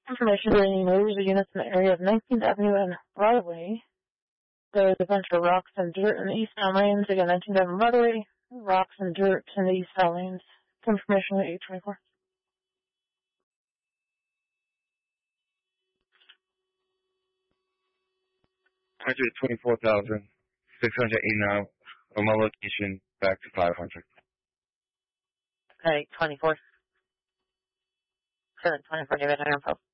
Information that moves the units in the area of 19th Avenue and Broadway. There's a bunch of rocks and dirt in the eastbound lanes. Again, 19th Avenue and Broadway, rocks and dirt in the eastbound lanes. Information at 824. 124,689 on my location, back to 500. Okay, 24. 724, give it an info.